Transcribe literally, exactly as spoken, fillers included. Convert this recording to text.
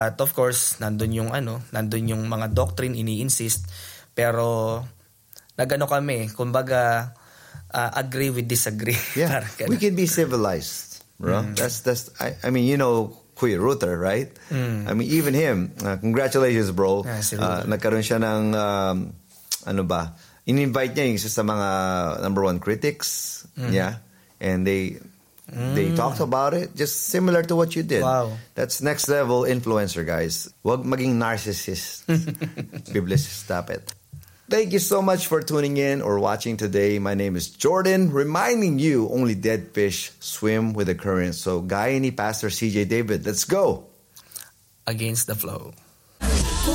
At of course, nandun yung ano, nandun yung mga doctrine ini-insist, pero nagano kami, kumbaga uh, agree with disagree. Yeah, we can be civilized, bro. Mm. That's that's. I, I mean, you know, Kuya Ruther, right? Mm. I mean, even him. Uh, congratulations, bro. Yeah, si uh, nagkaroon siya ng um, ano ba? In-invite niya yung isa sa mga number one critics. Mm. Yeah, and they. Mm. They talked about it, just similar to what you did. Wow. That's next level influencer, guys. Wag maging narcissist. Biblis, stop it. Thank you so much for tuning in or watching today. My name is Jordan, reminding you only dead fish swim with the current. So, gaya ni Pastor C J David, let's go. Against the flow.